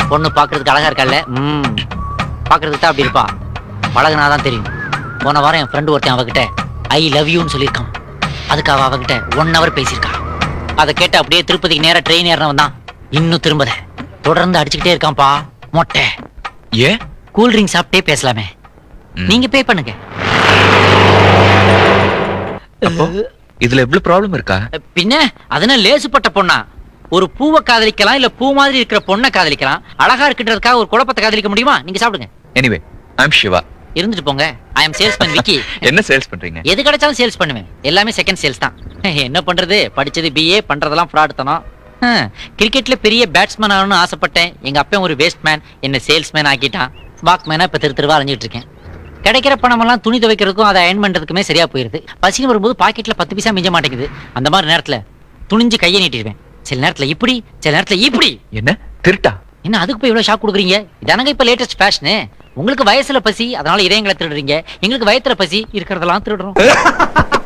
பொண்ணு பாக்குறதுக்கு அழகா இருக்கால. பாக்குறதுக்கு தான் அப்படி இருப்பா. பழகுனாதான் தெரியும். போன வாரம் என் ஃப்ரெண்டு ஒருத்தன் அவகிட்ட ஐ லவ் யூன்னு சொல்லியிருக்கான். அதுக்கு அவகிட்ட 1 hour பேசியிருக்கா. அதை கேட்டு அப்படியே திருப்பதிக்கு நேரா ட்ரெயின் ஏறினவன் தான் இன்னும் திரும்பல. தொடர்ந்து அடிச்சுக்கிட்டே இருக்கான்ப்பா மொட்டை. ஏன்? கூல் ட்ரிங்க் சாப்பிட்டே பேசலாமே. நீங்க பே பண்ணுங்க. இதுல எவ்வளவு ப்ராப்ளம் இருக்கா? பின்ன அதனால லேசுப்பட்ட பொண்ணா? ஒரு பூவை காதலிக்கலாம், இல்ல பூ மாதிரி இருக்கிற பொண்ணை காதலிக்கலாம். அழகா இருக்கின்றதுக்காக ஒரு குழப்பத்தை காதலிக்க முடியுமா? நீங்க சாப்பிடுங்க. எனிவே, ஐ அம் சிவா. இருந்துட்டு போங்க. ஐ அம் சேல்ஸ்மேன் விக்கி. என்ன சேல்ஸ் பண்றீங்க? எது கிடைச்சாலும் சேல்ஸ் பண்ணுவேன். எல்லாமே செகண்ட் சேல்ஸ் தான். என்ன பண்றது, படிச்சது பிஏ, பண்றதெல்லாம் ஃப்ராட் தானோ. கிரிக்கெட்ல பெரிய பேட்ஸ்மேன் ஆகணும்னு ஆசைப்பட்டேன். எங்க அப்பா ஒரு வேஸ்ட்மேன், என்ன சேல்ஸ்மேன் ஆக்கிட்டான். வாக்மேனா இப்ப தெருவா அலைஞ்சிட்டு இருக்கேன். கிடைக்கிற பணமெல்லாம் துணி துவைக்கிறதுக்கும் அதை அயன் பண்றதுக்குமே சரியா போயிருது. பசின்னு வரும்போது பாக்கெட்ல 10 பைசா மிஞ்ச மாட்டேங்குது. அந்த மாதிரி நேரத்துல துணிஞ்சு கையை நீட்டிடுவேன். சில நேரத்துல இப்படி, சில நேரத்துல இப்படி. என்ன திருட்டா? என்ன அதுக்கு போய் இவ்வளவு ஷாக் கொடுக்குறீங்க? இதானங்க இப்ப லேட்டஸ்ட் ஃபேஷனு. உங்களுக்கு வயசுல பசி, அதனால இதயங்களை திருடுறீங்க. எங்களுக்கு வயத்துல பசி, இருக்கிறதெல்லாம் திருடுறோம்.